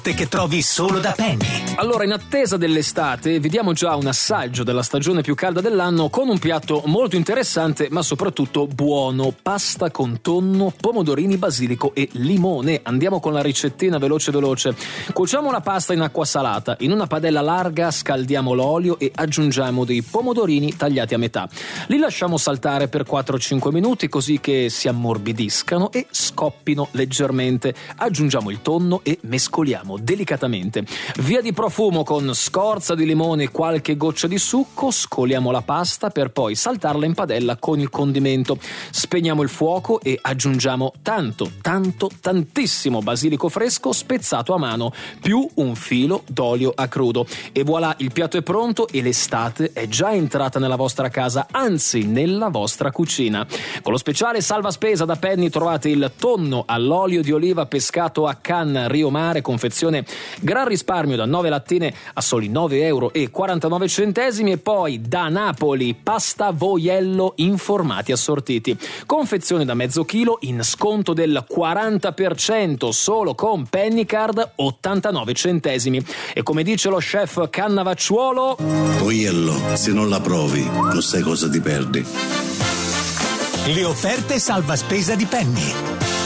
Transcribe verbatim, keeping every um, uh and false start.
che trovi solo da Penny. Allora, in attesa dell'estate, vediamo già un assaggio della stagione più calda dell'anno con un piatto molto interessante, ma soprattutto buono: pasta con tonno, pomodorini, basilico e limone. Andiamo con la ricettina veloce veloce. Cuociamo la pasta in acqua salata. In una padella larga scaldiamo l'olio e aggiungiamo dei pomodorini tagliati a metà. Li lasciamo saltare per quattro cinque minuti così che si ammorbidiscano e scoppino leggermente. Aggiungiamo il tonno e mescoliamo delicatamente. Via di profumo con scorza di limone e qualche goccia di succo. Scoliamo la pasta per poi saltarla in padella con il condimento. Spegniamo il fuoco e aggiungiamo tanto, tanto, tantissimo basilico fresco spezzato a mano, più un filo d'olio a crudo. E voilà, il piatto è pronto e l'estate è già entrata nella vostra casa, anzi nella vostra cucina. Con lo speciale salva spesa da Penny trovate il tonno all'olio di oliva pescato a canna Rio Mare, confezione gran risparmio da nove lattine a soli nove euro e quarantanove centesimi, e poi da Napoli pasta voiello in formati assortiti, confezione da mezzo chilo in sconto del quaranta per cento solo con Penny Card, ottantanove centesimi. E come dice lo chef Cannavacciuolo: voiello, se non la provi non sai cosa ti perdi. Le offerte salva spesa di Penny.